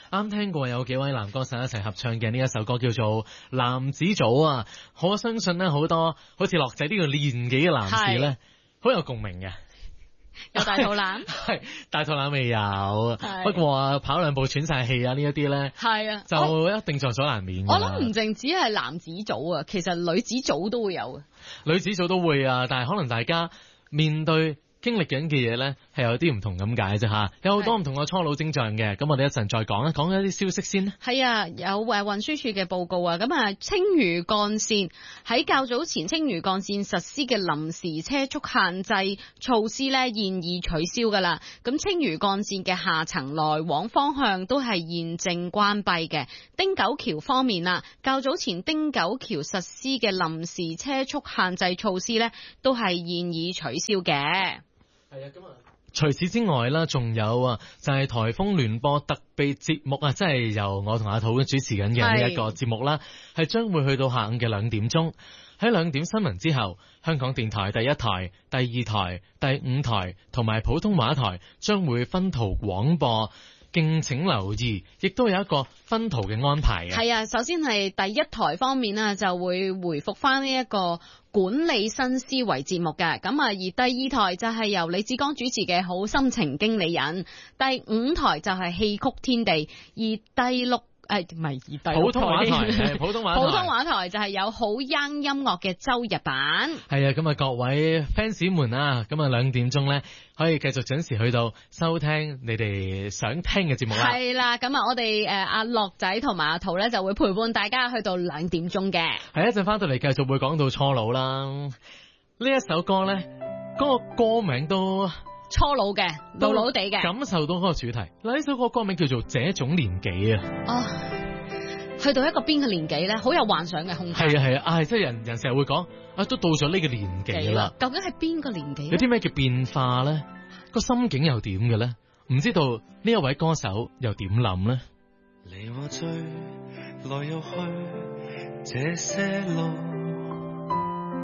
啱聽過有幾位男歌手一齊合唱嘅呢一首歌叫做《男子組》啊，我相信咧好多好似樂仔呢個年紀嘅男士咧，好有共鳴嘅。 有大肚腩？ 係大肚腩未有，不過啊跑兩步喘晒氣啊呢一啲咧， 係啊， 就一定在所難免。 我諗唔淨止係男子組啊，其實女子組都會有嘅。 女子組都會啊，但係可能大家面對經歷緊嘅嘢咧，係有啲唔同咁解啫嚇，有好多唔同嘅初老徵象嘅。咁我哋一陣再講一啲消息先啦。 係啊，有運輸署嘅報告啊，咁啊青嶼幹線喺較早前青嶼幹線實施嘅臨時車速限制措施咧，現已取消㗎啦。咁青嶼幹線嘅下層來往方向都係現正關閉嘅。汀九橋方面啊，較早前汀九橋實施嘅臨時車速限制措施咧，都係現已取消嘅。 係啊，咁啊，除此之外啦，仲有啊，就係颱風聯播特別節目啊，即係由我同阿土主持緊嘅呢一個節目啦，係將會去到下午嘅2點鐘。喺2點新聞之後，香港電台第1台、第2台、第5台同埋普通話台將會分途廣播。敬請留意，亦都有一個分途嘅安排嘅。 係啊，首先係第1台方面啊，就會回復翻呢一個管理新思維節目嘅。咁啊，而第2台就係由李志剛主持嘅好心情經理人，第5台就係戲曲天地，而第6唔係普通話台，普通話台就係有好 young 音樂嘅周日版。 係啊，咁啊各位 fans 們啊，咁啊2點鐘咧可以繼續準時去到收聽你哋想聽嘅節目啦。 係啦，咁啊我哋阿樂仔同埋阿圖咧就會陪伴大家去到2點鐘嘅。 係一陣翻到嚟繼續會講到初老啦。呢一首歌咧，嗰個歌名都初老嘅，老老地嘅， 感受到嗰個主題。嗱，呢首歌名叫做《這種年紀》啊。 哦，去到一個邊嘅年紀咧，好有幻想嘅空間。 係啊，即係人成日會講啊，都到咗呢個年紀啦。 究竟係邊個年紀？ 有啲咩叫變化咧？個心境又點嘅咧？唔知道呢一位歌手又點諗咧？ 離和醉，來又去，這些路